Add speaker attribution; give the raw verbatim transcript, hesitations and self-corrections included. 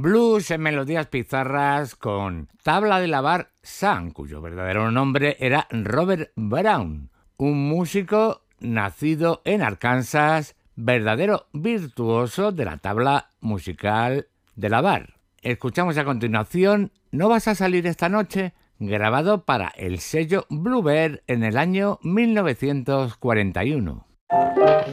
Speaker 1: Blues en melodías pizarras con Tabla de Lavar Sam, cuyo verdadero nombre era Robert Brown, un músico nacido en Arkansas, verdadero virtuoso de la tabla musical de lavar. Escuchamos a continuación No vas a salir esta noche, grabado para el sello Bluebird en el año mil novecientos cuarenta y uno.